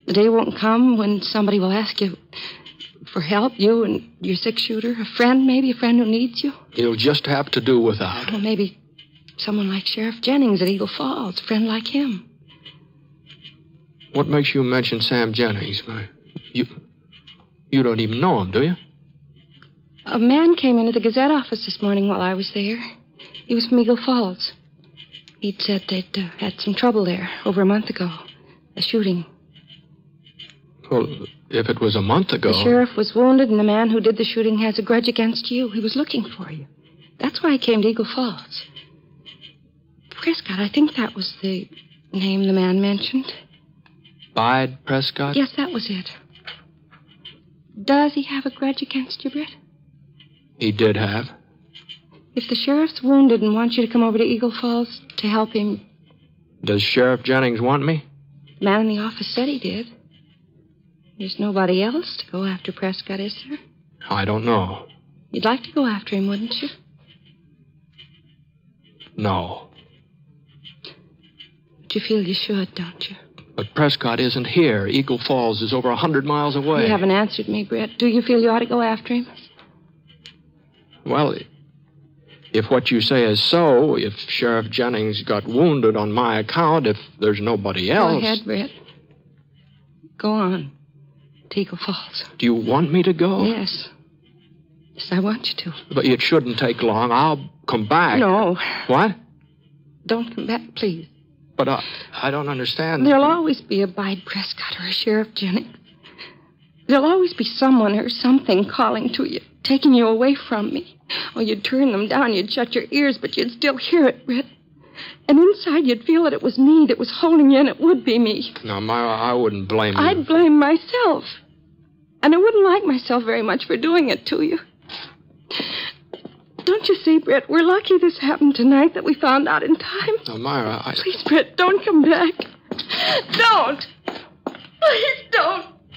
The day won't come when somebody will ask you for help, you and your six-shooter, a friend, maybe a friend who needs you. You'll just have to do without. Well, maybe someone like Sheriff Jennings at Eagle Falls, a friend like him. What makes you mention Sam Jennings? You don't even know him, do you? A man came into the Gazette office this morning while I was there. He was from Eagle Falls. He'd said they'd had some trouble there over a month ago. A shooting. Well, if it was a month ago... The sheriff was wounded, and the man who did the shooting has a grudge against you. He was looking for you. That's why he came to Eagle Falls. Prescott, I think that was the name the man mentioned. Bide Prescott? Yes, that was it. Does he have a grudge against you, Britt? He did have. If the sheriff's wounded and wants you to come over to Eagle Falls to help him... Does Sheriff Jennings want me? The man in the office said he did. There's nobody else to go after Prescott, is there? I don't know. You'd like to go after him, wouldn't you? No. But you feel you should, don't you? But Prescott isn't here. Eagle Falls is over 100 miles away. You haven't answered me, Brett. Do you feel you ought to go after him? Well, if what you say is so, if Sheriff Jennings got wounded on my account, if there's nobody else... Go ahead, Brett. Go on. To Eagle Falls. Do you want me to go? Yes. Yes, I want you to. But it shouldn't take long. I'll come back. No. What? Don't come back, please. But I don't understand. There'll always be a Bide Prescott or a Sheriff Jennings. There'll always be someone or something calling to you, taking you away from me. Oh, you'd turn them down, you'd shut your ears, but you'd still hear it, Britt. And inside you'd feel that it was me that was holding you, and it would be me. Now, Myra, I wouldn't blame you. I'd blame myself. And I wouldn't like myself very much for doing it to you. Don't you see, Britt, we're lucky this happened tonight, that we found out in time. Now, Myra, Please, Britt, don't come back. Don't. Please don't.